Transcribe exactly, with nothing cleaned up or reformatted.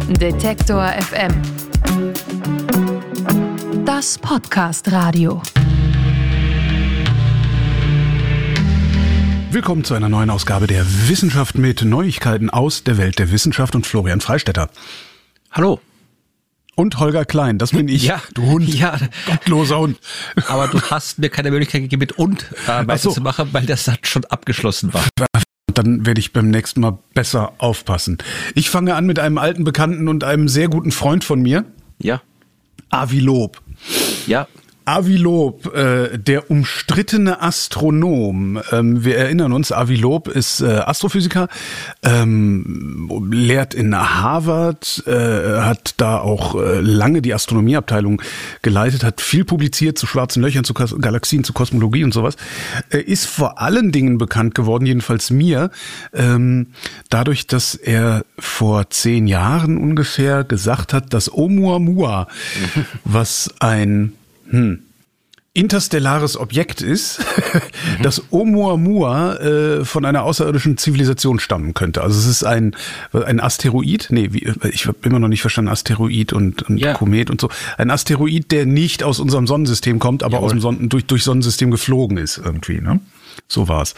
Detektor F M. Das Podcast-Radio. Willkommen zu einer neuen Ausgabe der Wissenschaft mit Neuigkeiten aus der Welt der Wissenschaft und Florian Freistetter. Hallo. Und Holger Klein, das bin ich, ja, du Hund, ja. Gottloser Hund. Aber du hast mir keine Möglichkeit gegeben, mit und äh, weiterzumachen, so. Weil der Satz schon abgeschlossen war. Dann werde ich beim nächsten Mal besser aufpassen. Ich fange an mit einem alten Bekannten und einem sehr guten Freund von mir. Ja. Avi Lob. Ja. Avi Lob, äh, der umstrittene Astronom. Ähm, wir erinnern uns, Avi Lob ist äh, Astrophysiker, ähm, lehrt in Harvard, äh, hat da auch äh, lange die Astronomieabteilung geleitet, hat viel publiziert zu schwarzen Löchern, zu Kos- Galaxien, zu Kosmologie und sowas. Äh, ist vor allen Dingen bekannt geworden, jedenfalls mir, ähm, dadurch, dass er vor zehn Jahren ungefähr gesagt hat, dass Oumuamua, was ein Hm. interstellares Objekt ist, mhm. das Oumuamua äh, von einer außerirdischen Zivilisation stammen könnte. Also es ist ein ein Asteroid, nee, wie, ich habe immer noch nicht verstanden, Asteroid und, und ja. Komet und so. Ein Asteroid, der nicht aus unserem Sonnensystem kommt, aber Jawohl. aus dem Sonnen, durch, durch Sonnensystem geflogen ist irgendwie, ne? So war's.